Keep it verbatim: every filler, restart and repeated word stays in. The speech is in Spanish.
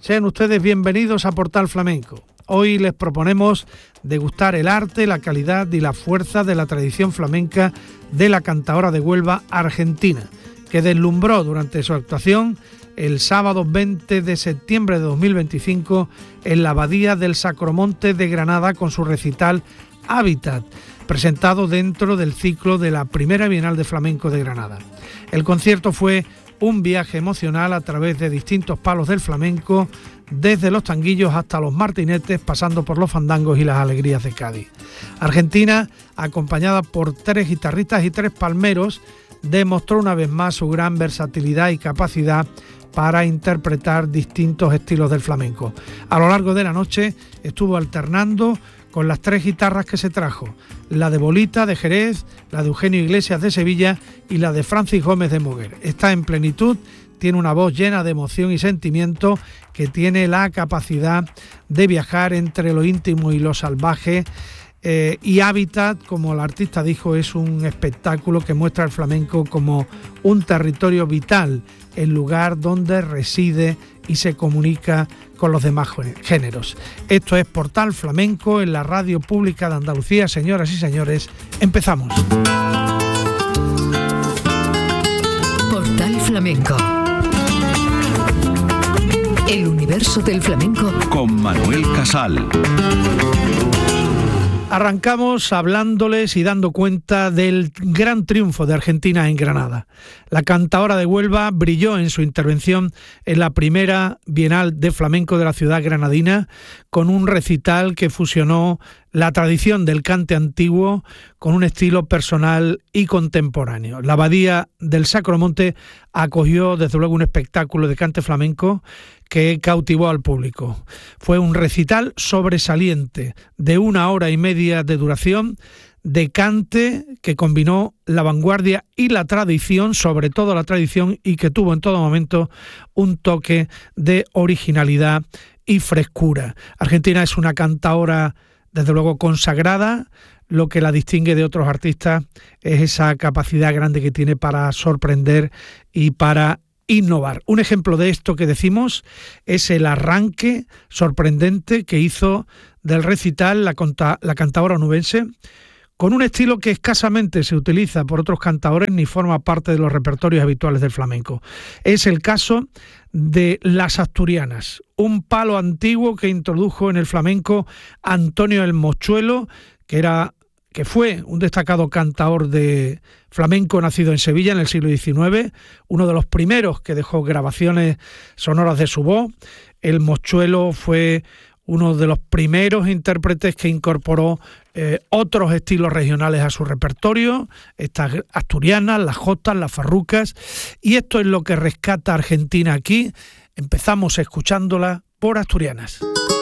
Sean ustedes bienvenidos a Portal Flamenco. Hoy les proponemos degustar el arte, la calidad y la fuerza de la tradición flamenca de la cantaora de Huelva, Argentina, que deslumbró durante su actuación el sábado veinte de septiembre de dos mil veinticinco en la Abadía del Sacromonte de Granada con su recital Hábitat, presentado dentro del ciclo de la primera Bienal de Flamenco de Granada. El concierto fue un viaje emocional a través de distintos palos del flamenco, desde los tanguillos hasta los martinetes, pasando por los fandangos y las alegrías de Cádiz. Argentina, acompañada por tres guitarristas y tres palmeros, demostró una vez más su gran versatilidad y capacidad para interpretar distintos estilos del flamenco. A lo largo de la noche estuvo alternando con las tres guitarras que se trajo, la de Bolita de Jerez, la de Eugenio Iglesias de Sevilla y la de Francis Gómez de Moguer. Está en plenitud, tiene una voz llena de emoción y sentimiento, que tiene la capacidad de viajar entre lo íntimo y lo salvaje. Eh, y Hábitat, como el artista dijo, es un espectáculo que muestra el flamenco como un territorio vital, el lugar donde reside y se comunica con los demás géneros. Esto es Portal Flamenco en la Radio Pública de Andalucía. Señoras y señores, empezamos. Portal Flamenco. El universo del flamenco con Manuel Casal. Arrancamos hablándoles y dando cuenta del gran triunfo de Argentina en Granada. La cantaora de Huelva brilló en su intervención en la primera Bienal de Flamenco de la ciudad granadina con un recital que fusionó la tradición del cante antiguo con un estilo personal y contemporáneo. La Abadía del Sacromonte acogió desde luego un espectáculo de cante flamenco que cautivó al público. Fue un recital sobresaliente de una hora y media de duración, de cante que combinó la vanguardia y la tradición, sobre todo la tradición, y que tuvo en todo momento un toque de originalidad y frescura. Argentina es una cantaora desde luego consagrada. Lo que la distingue de otros artistas es esa capacidad grande que tiene para sorprender y para innovar. Un ejemplo de esto que decimos es el arranque sorprendente que hizo del recital la, conta, la cantaora onubense, con un estilo que escasamente se utiliza por otros cantaores ni forma parte de los repertorios habituales del flamenco. Es el caso de Las Asturianas, un palo antiguo que introdujo en el flamenco Antonio el Mochuelo, que era que fue un destacado cantaor de flamenco nacido en Sevilla en el siglo diecinueve, uno de los primeros que dejó grabaciones sonoras de su voz. El Mochuelo fue uno de los primeros intérpretes que incorporó eh, otros estilos regionales a su repertorio, estas asturianas, las jotas, las farrucas, y esto es lo que rescata Argentina aquí. Empezamos escuchándola por Asturianas.